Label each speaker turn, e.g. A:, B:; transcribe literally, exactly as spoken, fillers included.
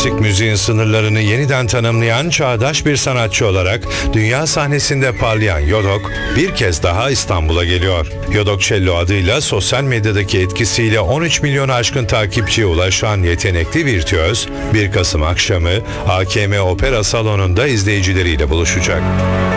A: klasik müziğin sınırlarını yeniden tanımlayan çağdaş bir sanatçı olarak dünya sahnesinde parlayan Yodok bir kez daha İstanbul'a geliyor. Yodok Cello adıyla sosyal medyadaki etkisiyle on üç milyon aşkın takipçiye ulaşan yetenekli virtüöz bir Kasım akşamı A K M Opera Salonu'nda izleyicileriyle buluşacak.